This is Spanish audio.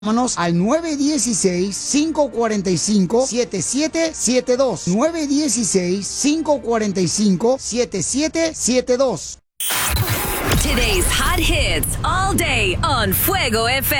Llámanos al 916-545-7772. 916-545-7772. Today's hot hits all day on Fuego FM.